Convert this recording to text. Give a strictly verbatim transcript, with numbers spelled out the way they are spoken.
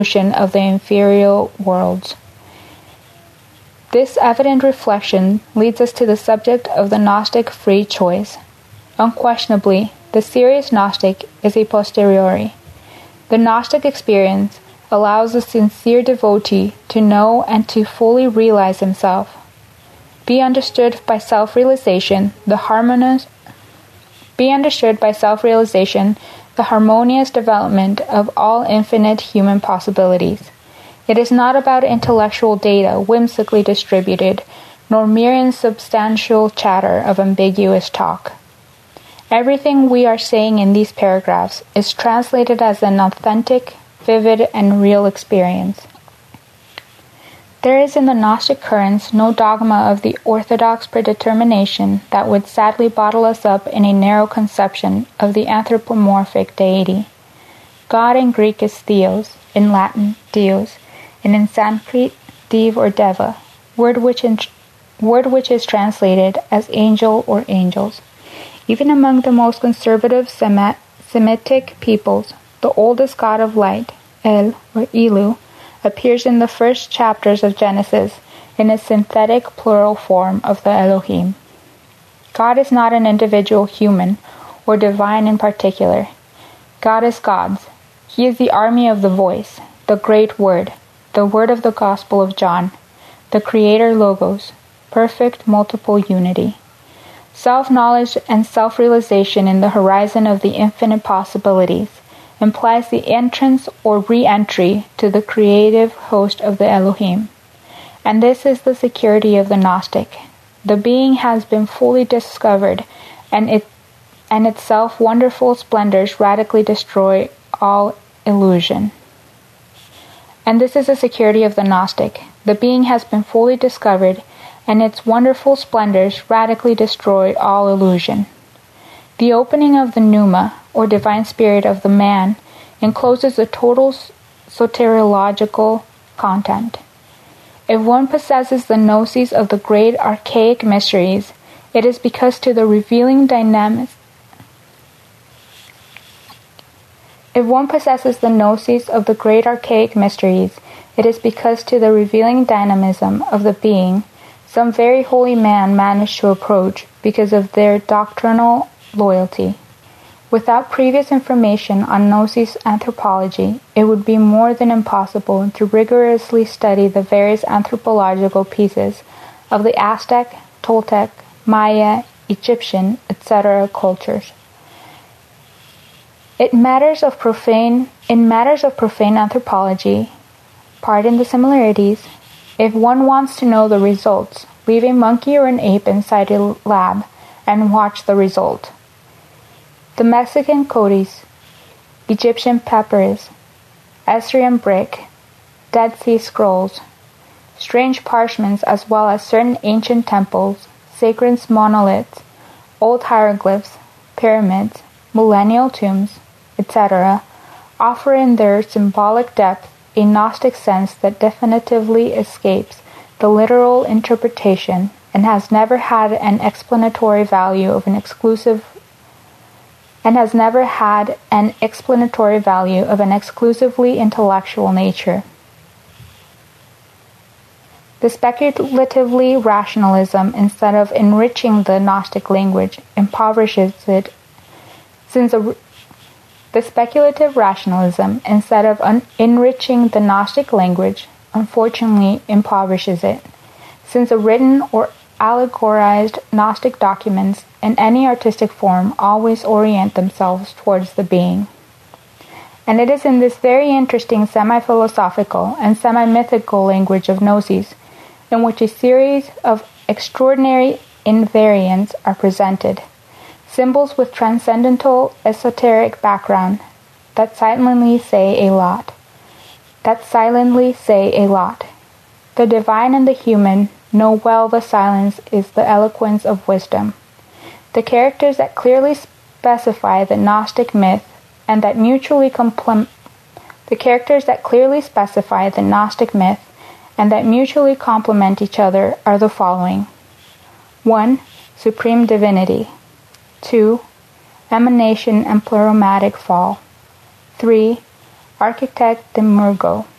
evolution of the inferior worlds. This evident reflection leads us to the subject of the Gnostic free choice. Unquestionably, the serious Gnostic is a posteriori. The Gnostic experience allows the sincere devotee to know and to fully realize himself. Be understood by self-realization, the harmonious be understood by self-realization, the harmonious development of all infinite human possibilities. It is not about intellectual data whimsically distributed, nor mere insubstantial chatter of ambiguous talk. Everything we are saying in these paragraphs is translated as an authentic, vivid, and real experience. There is in the Gnostic currents no dogma of the orthodox predetermination that would sadly bottle us up in a narrow conception of the anthropomorphic deity. God in Greek is theos, in Latin Deus, and in Sanskrit Dev or Deva, word which, in, word which is translated as angel or angels. Even among the most conservative Semitic peoples, the oldest god of light, El or Elu, appears in the first chapters of Genesis in a synthetic plural form of the Elohim. God is not an individual human or divine in particular. God is God's. He is the army of the voice, the great word, the word of the Gospel of John, the creator Logos, perfect multiple unity. Self-knowledge and self-realization in the horizon of the infinite possibilities implies the entrance or re-entry to the creative host of the Elohim. And this is the security of the Gnostic. The being has been fully discovered, and it and its self-wonderful splendors radically destroy all illusion. And this is the security of the Gnostic. The being has been fully discovered, and its wonderful splendors radically destroy all illusion. The opening of the pneuma, or divine spirit of the man, encloses the total soteriological content. If one possesses the gnosis of the great archaic mysteries, it is because to the revealing dynamics If one possesses the gnosis of the great archaic mysteries, it is because to the revealing dynamism of the being, some very holy man managed to approach because of their doctrinal loyalty. Without previous information on Gnosis anthropology, it would be more than impossible to rigorously study the various anthropological pieces of the Aztec, Toltec, Maya, Egyptian, et cetera cultures. It matters of profane, in matters of profane anthropology, pardon the similarities, if one wants to know the results, leave a monkey or an ape inside a lab and watch the result. The Mexican codice, Egyptian papyrus, Assyrian brick, Dead Sea Scrolls, strange parchments as well as certain ancient temples, sacred monoliths, old hieroglyphs, pyramids, millennial tombs, et cetera, offer in their symbolic depth a Gnostic sense that definitively escapes the literal interpretation and has never had an explanatory value of an exclusive and has never had an explanatory value of an exclusively intellectual nature. The speculatively rationalism, instead of enriching the Gnostic language, impoverishes it, since a, the speculative rationalism, instead of un- enriching the Gnostic language, unfortunately impoverishes it, since a written or allegorized Gnostic documents in any artistic form always orient themselves towards the being. And it is in this very interesting semi-philosophical and semi-mythical language of Gnosis in which a series of extraordinary invariants are presented, symbols with transcendental esoteric background that silently say a lot. That silently say a lot. The divine and the human know well the silence is the eloquence of wisdom. The characters that clearly specify the Gnostic myth and that mutually complement the characters that clearly specify the Gnostic myth and that mutually complement each other are the following: one. Supreme divinity. two. Emanation and pleromatic fall. three. Architect Demurgo.